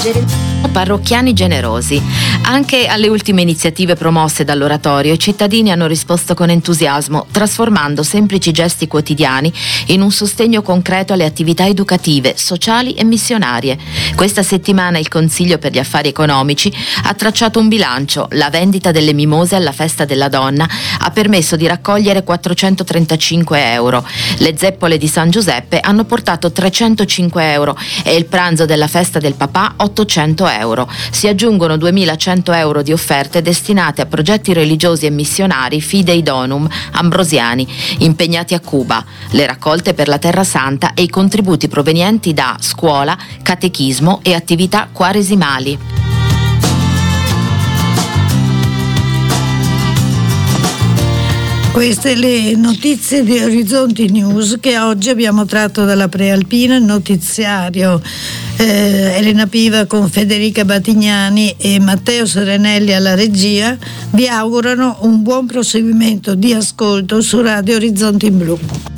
Parrocchiani generosi. Anche alle ultime iniziative promosse dall'oratorio i cittadini hanno risposto con entusiasmo, trasformando semplici gesti quotidiani in un sostegno concreto alle attività educative, sociali e missionarie. Questa settimana il Consiglio per gli Affari Economici ha tracciato un bilancio. La vendita delle mimose alla Festa della Donna ha permesso di raccogliere 435 euro. Le zeppole di San Giuseppe hanno portato 305 euro e il pranzo della Festa del Papà 800 euro. Si aggiungono 2100 euro di offerte destinate a progetti religiosi e missionari Fidei Donum ambrosiani impegnati a Cuba, le raccolte per la Terra Santa e i contributi provenienti da scuola, catechismo e attività quaresimali. Queste le notizie di Orizzonti News che oggi abbiamo tratto dalla Prealpina, il notiziario Elena Piva con Federica Batignani e Matteo Serenelli alla regia vi augurano un buon proseguimento di ascolto su Radio Orizzonti Blu.